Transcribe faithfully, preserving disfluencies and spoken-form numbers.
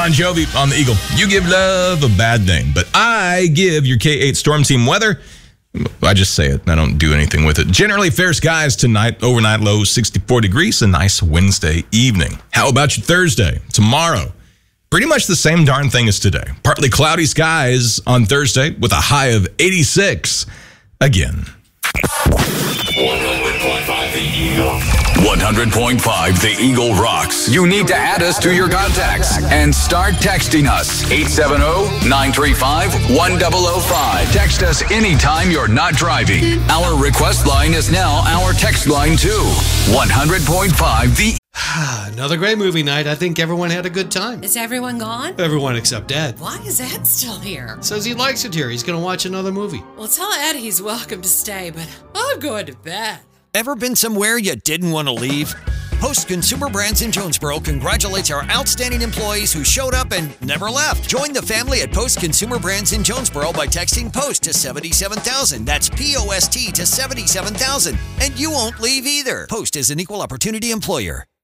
Bon Jovi on the Eagle. You give love a bad name, but I give your K eight Storm Team weather. I just say it. I don't do anything with it. Generally fair skies tonight. Overnight low sixty-four degrees. A nice Wednesday evening. How about your Thursday? Tomorrow. Pretty much the same darn thing as today. Partly cloudy skies on Thursday with a high of eighty-six. Again. one hundred point five The Eagle. one hundred point five The Eagle rocks. You need to add us to your contacts and start texting us. eight seven zero, nine three five, one zero zero five. Text us anytime you're not driving. Our request line is now our text line too. one hundred point five The Another great movie night. I think everyone had a good time. Is everyone gone? Everyone except Ed. Why is Ed still here? Says he likes it here. He's going to watch another movie. Well, tell Ed he's welcome to stay, but I'm going to bed. Ever been somewhere you didn't want to leave? Post Consumer Brands in Jonesboro congratulates our outstanding employees who showed up and never left. Join the family at Post Consumer Brands in Jonesboro by texting POST to seventy-seven thousand. That's P O S T to seventy-seven thousand. And you won't leave either. Post is an equal opportunity employer.